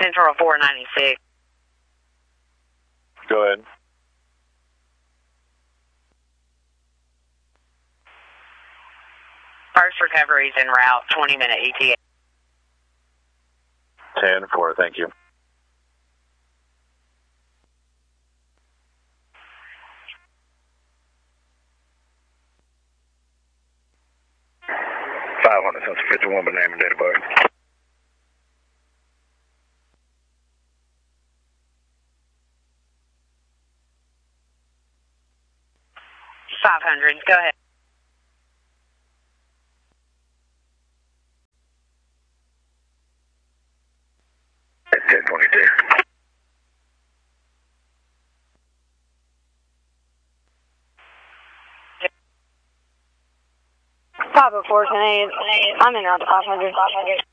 Central 496. Go ahead. First recovery's en route, 20-minute ETA. 10-4, thank you. Since 51, but name and date of birth. 500, go ahead. At 1022. 504, 10-8. I'm in route 500.